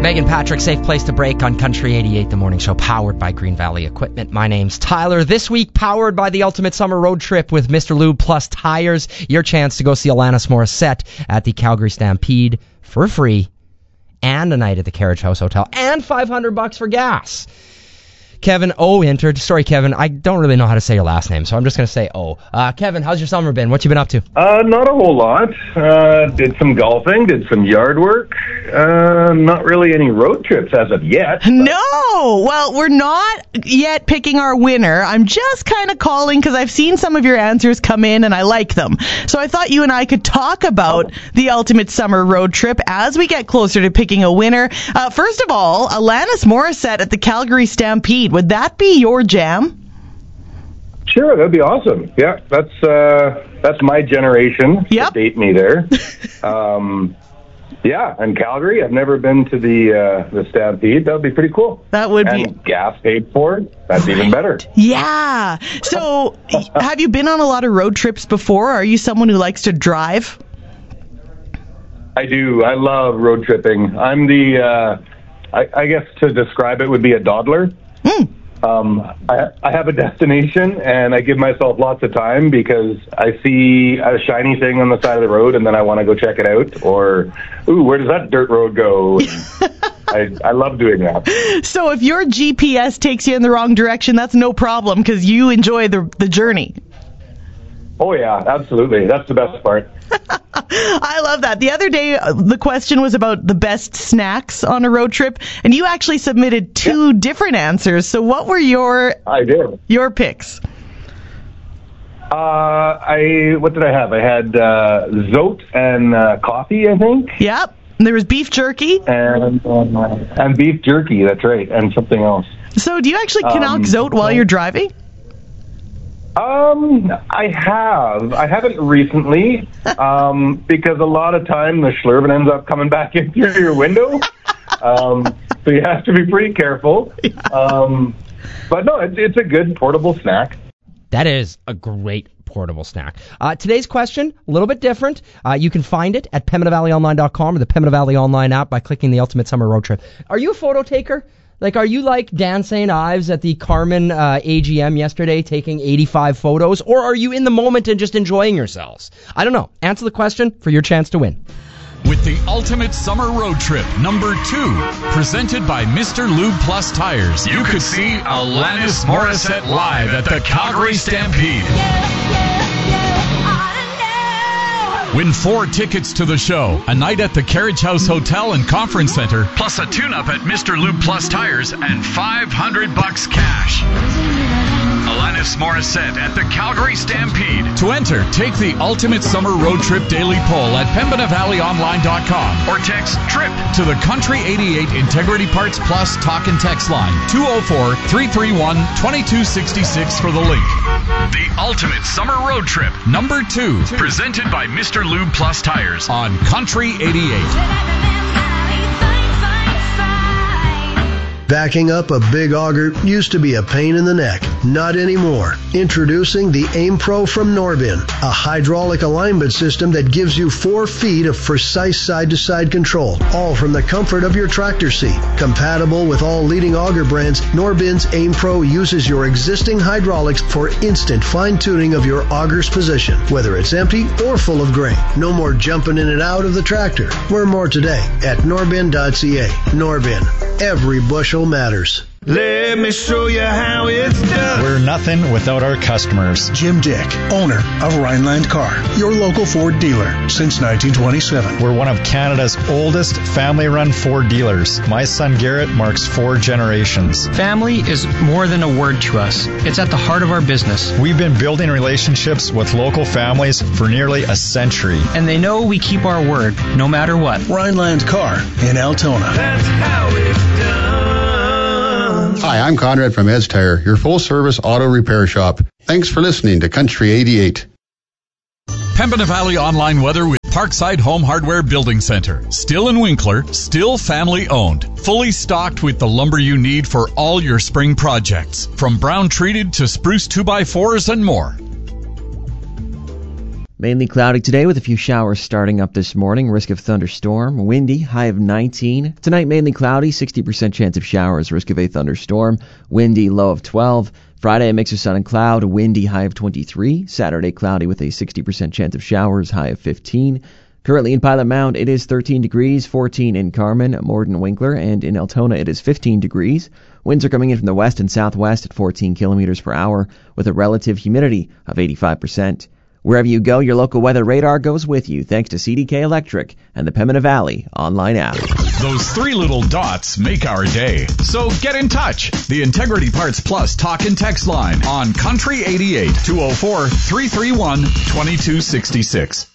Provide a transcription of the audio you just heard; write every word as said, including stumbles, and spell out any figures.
Megan Patrick, safe place to break on Country eighty-eight, the morning show powered by Green Valley Equipment. My name's Tyler. This week, powered by the Ultimate Summer Road Trip with Mister Lube Plus Tires. Your chance to go see Alanis Morissette at the Calgary Stampede for free, and a night at the Carriage House Hotel, and five hundred bucks for gas. Kevin O entered. Sorry, Kevin, I don't really know how to say your last name, so I'm just going to say O. Uh, Kevin, how's your summer been? What you been up to? Uh, not a whole lot. Uh, did some golfing, did some yard work. Uh, not really any road trips as of yet. But... No! Well, we're not yet picking our winner. I'm just kind of calling because I've seen some of your answers come in and I like them. So I thought you and I could talk about oh. the Ultimate Summer Road Trip as we get closer to picking a winner. Uh, first of all, Alanis Morissette at the Calgary Stampede. Would that be your jam? Sure, that'd be awesome. Yeah, that's uh, that's my generation. Yep. Date me there. um, yeah, and Calgary. I've never been to the uh, the Stampede. That would be pretty cool. That would and be gas paid for. That's even better. Yeah. So, have you been on a lot of road trips before? Are you someone who likes to drive? I do. I love road tripping. I'm the. Uh, I, I guess to describe it would be a dawdler. Mm. Um, I, I have a destination, and I give myself lots of time because I see a shiny thing on the side of the road, and then I want to go check it out. Or, ooh, where does that dirt road go? I, I love doing that. So if your G P S takes you in the wrong direction, that's no problem because you enjoy the the journey. Oh, yeah, absolutely. That's the best part. I love that. The other day, uh, the question was about the best snacks on a road trip, and you actually submitted two yeah. different answers. So what were your I did. your picks? Uh, I what did I have? I had uh, Zote and uh, coffee, I think. Yep. And there was beef jerky. And um, and beef jerky, that's right, and something else. So do you actually Canuck um, Zote while you're driving? Um, I have. I haven't recently, um, because a lot of time the schlurven ends up coming back in through your window. Um, so you have to be pretty careful. Um, but no, it's, it's a good portable snack. That is a great portable snack. Uh, today's question, a little bit different. Uh, you can find it at Pembina Valley Online dot com or the Pembina Valley Online app by clicking the Ultimate Summer Road Trip. Are you a photo taker? Like, are you like Dan Saint Ives at the Carmen uh, A G M yesterday taking eighty-five photos? Or are you in the moment and just enjoying yourselves? I don't know. Answer the question for your chance to win. With the Ultimate Summer Road Trip number two, presented by Mister Lube Plus Tires, you could see Alanis Morissette live at the Calgary Stampede. Yeah, yeah, yeah. Win four tickets to the show, a night at the Carriage House Hotel and Conference Center, plus a tune-up at Mister Lube Plus Tires, and five hundred bucks cash. Alanis Morissette at the Calgary Stampede. To enter, take the Ultimate Summer Road Trip Daily Poll at Pembina Valley Online dot com or text TRIP to the Country eighty-eight Integrity Parts Plus talk and text line two oh four, three three one, two two six six for the link. The Ultimate Summer Road Trip number two, presented by Mister Lube Plus Tires on Country eighty-eight. Backing up a big auger used to be a pain in the neck. Not anymore. Introducing the Aim Pro from Norbin, a hydraulic alignment system that gives you four feet of precise side-to-side control, all from the comfort of your tractor seat. Compatible with all leading auger brands, Norbin's Aim Pro uses your existing hydraulics for instant fine-tuning of your auger's position, whether it's empty or full of grain. No more jumping in and out of the tractor. Learn more today at norbin dot c a. Norbin. Every bushel matters. Let me show you how it's done. We're nothing without our customers. Jim Dick, owner of Rhineland Car, your local Ford dealer since nineteen twenty-seven. We're one of Canada's oldest family-run Ford dealers. My son Garrett marks four generations. Family is more than a word to us. It's at the heart of our business. We've been building relationships with local families for nearly a century. And they know we keep our word, no matter what. Rhineland Car in Altona. That's how it's done. Hi, I'm Conrad from Ed's Tire, your full-service auto repair shop. Thanks for listening to Country eighty-eight. Pembina Valley Online weather with Parkside Home Hardware Building Center. Still in Winkler, still family-owned. Fully stocked with the lumber you need for all your spring projects. From brown treated to spruce two by fours and more. Mainly cloudy today with a few showers starting up this morning. Risk of thunderstorm. Windy, high of nineteen. Tonight mainly cloudy, sixty percent chance of showers. Risk of a thunderstorm. Windy, low of twelve. Friday, a mix of sun and cloud. Windy, high of twenty-three. Saturday, cloudy with a sixty percent chance of showers. High of fifteen. Currently in Pilot Mound, it is thirteen degrees, fourteen in Carmen, Morden, Winkler, and in Altona it is fifteen degrees. Winds are coming in from the west and southwest at fourteen kilometers per hour with a relative humidity of eighty-five percent. Wherever you go, your local weather radar goes with you thanks to C D K Electric and the Pembina Valley online app. Those three little dots make our day. So get in touch. The Integrity Parts Plus talk and text line on Country eighty-eight, two oh four, three three one, two two six six.